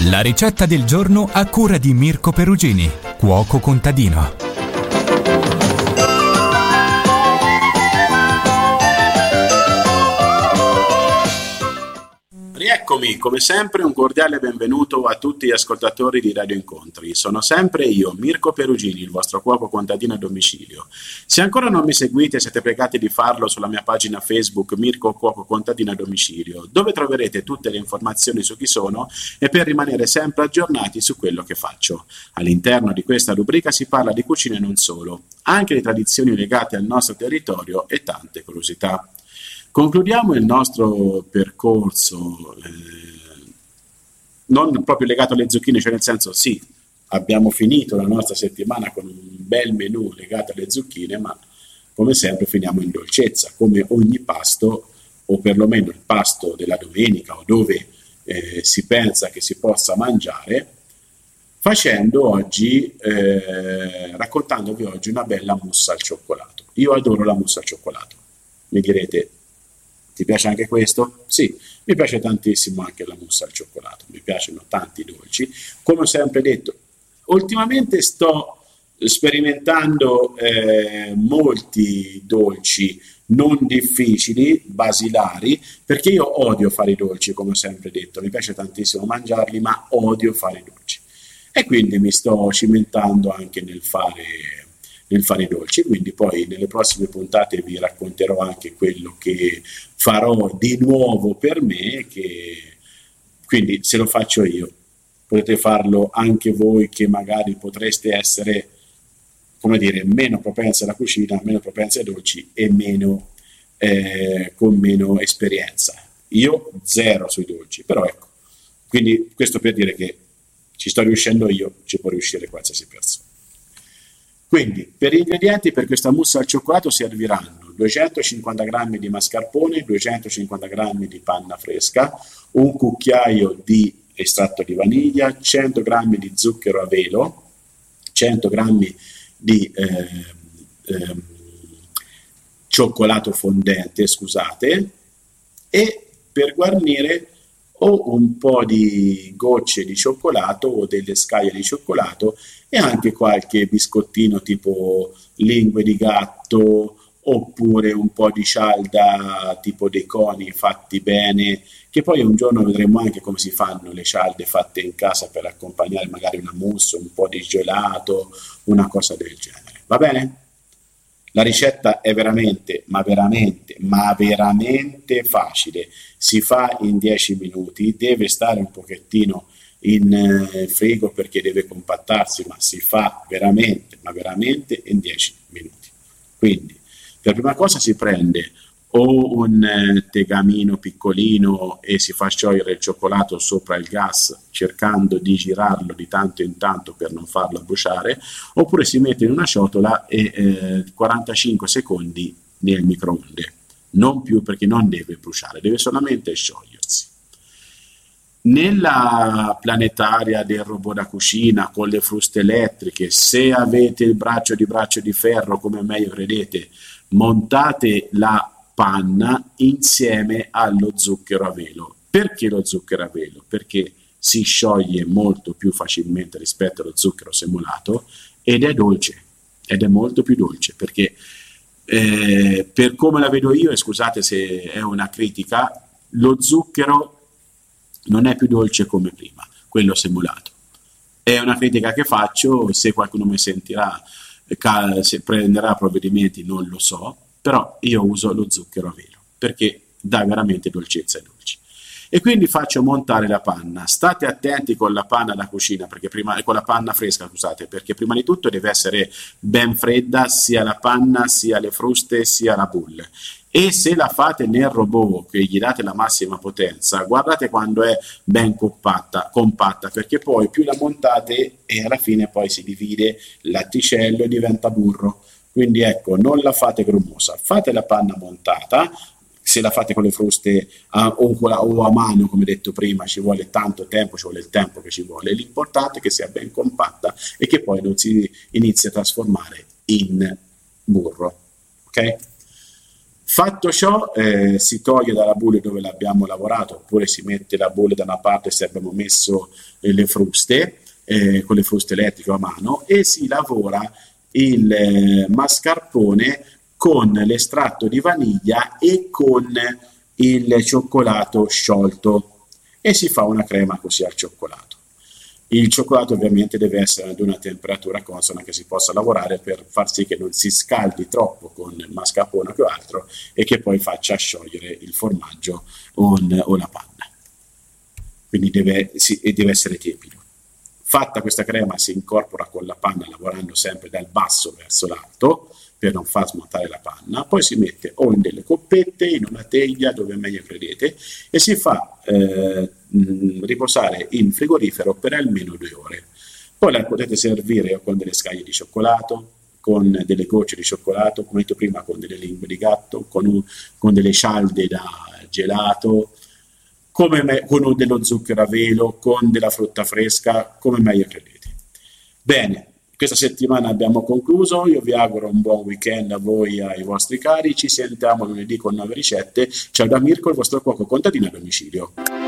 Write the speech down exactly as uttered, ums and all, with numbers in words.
La ricetta del giorno a cura di Mirko Perugini, cuoco contadino. Rieccomi, come sempre un cordiale benvenuto a tutti gli ascoltatori di Radio Incontri. Sono sempre io, Mirko Perugini, il vostro cuoco contadino a domicilio. Se ancora non mi seguite, siete pregati di farlo sulla mia pagina Facebook Mirko Cuoco Contadino a domicilio, dove troverete tutte le informazioni su chi sono e per rimanere sempre aggiornati su quello che faccio. All'interno di questa rubrica si parla di cucina e non solo, anche di tradizioni legate al nostro territorio e tante curiosità. Concludiamo il nostro percorso, eh, non proprio legato alle zucchine, cioè nel senso sì, abbiamo finito la nostra settimana con un bel menù legato alle zucchine, ma come sempre finiamo in dolcezza, come ogni pasto, o perlomeno il pasto della domenica, o dove eh, si pensa che si possa mangiare, facendo oggi, eh, raccontandovi oggi una bella mousse al cioccolato. Io adoro la mousse al cioccolato, mi direte. Ti piace anche questo? Sì, mi piace tantissimo anche la mousse al cioccolato, mi piacciono tanti dolci. Come ho sempre detto, ultimamente sto sperimentando eh, molti dolci non difficili, basilari, perché io odio fare i dolci, come ho sempre detto, mi piace tantissimo mangiarli, ma odio fare i dolci. E quindi mi sto cimentando anche nel fare... nel fare i dolci, quindi poi nelle prossime puntate vi racconterò anche quello che farò di nuovo per me, che quindi se lo faccio io potete farlo anche voi che magari potreste essere, come dire, meno propensi alla cucina, meno propensi ai dolci e meno eh, con meno esperienza. Io zero sui dolci, però ecco, quindi questo per dire che ci sto riuscendo io, ci può riuscire qualsiasi persona. Quindi, per gli ingredienti per questa mousse al cioccolato serviranno duecentocinquanta grammi di mascarpone, duecentocinquanta grammi di panna fresca, un cucchiaio di estratto di vaniglia, cento grammi di zucchero a velo, cento grammi di eh, eh, cioccolato fondente, scusate, e per guarnire o un po' di gocce di cioccolato o delle scaglie di cioccolato e anche qualche biscottino tipo lingue di gatto oppure un po' di cialda tipo dei coni fatti bene, che poi un giorno vedremo anche come si fanno le cialde fatte in casa per accompagnare magari una mousse, un po' di gelato, una cosa del genere. Va bene? La ricetta è veramente, ma veramente, ma veramente facile. Si fa in dieci minuti, deve stare un pochettino in eh, frigo perché deve compattarsi, ma si fa veramente, ma veramente in dieci minuti. Quindi, per prima cosa si prende o un eh, tegamino piccolino e si fa sciogliere il cioccolato sopra il gas cercando di girarlo di tanto in tanto per non farlo bruciare, oppure si mette in una ciotola e eh, quarantacinque secondi nel microonde, non più perché non deve bruciare, deve solamente sciogliersi. Nella planetaria del robot da cucina con le fruste elettriche, se avete il braccio di braccio di ferro come meglio credete, montate la panna insieme allo zucchero a velo. Perché lo zucchero a velo? Perché si scioglie molto più facilmente rispetto allo zucchero semolato ed è dolce, ed è molto più dolce, perché eh, per come la vedo io, e scusate se è una critica, lo zucchero non è più dolce come prima, quello semolato. È una critica che faccio, se qualcuno mi sentirà, se prenderà provvedimenti non lo so, però io uso lo zucchero a velo perché dà veramente dolcezza ai dolci. E quindi faccio montare la panna. State attenti con la panna da cucina, perché prima, con la panna fresca, scusate, perché prima di tutto deve essere ben fredda sia la panna, sia le fruste, sia la boule. E se la fate nel robot, che gli date la massima potenza, guardate quando è ben compatta, compatta, perché poi più la montate e alla fine poi si divide il latticello e diventa burro. Quindi ecco, non la fate grumosa, fate la panna montata. Se la fate con le fruste a, o, o a mano, come detto prima, ci vuole tanto tempo, ci vuole il tempo che ci vuole. L'importante è che sia ben compatta e che poi non si inizi a trasformare in burro. Ok? Fatto ciò, eh, si toglie dalla bolle dove l'abbiamo lavorato, oppure si mette la bolle da una parte se abbiamo messo eh, le fruste, eh, con le fruste elettriche a mano, e si lavora il eh, mascarpone con l'estratto di vaniglia e con il cioccolato sciolto, e si fa una crema così al cioccolato. Il cioccolato ovviamente deve essere ad una temperatura consona che si possa lavorare per far sì che non si scaldi troppo con il mascarpone o altro e che poi faccia sciogliere il formaggio o, o la panna. Quindi deve, sì, deve essere tiepido. Fatta questa crema si incorpora con la panna lavorando sempre dal basso verso l'alto per non far smontare la panna, poi si mette o in delle coppette, in una teglia, dove meglio credete, e si fa eh, riposare in frigorifero per almeno due ore. Poi la potete servire con delle scaglie di cioccolato, con delle gocce di cioccolato, come detto prima, con delle lingue di gatto, con, un, con delle cialde da gelato, come me, con dello zucchero a velo, con della frutta fresca, come meglio credete. Bene, questa settimana abbiamo concluso, io vi auguro un buon weekend a voi e ai vostri cari, ci sentiamo lunedì con nuove ricette. Ciao da Mirko, il vostro cuoco contadino a domicilio.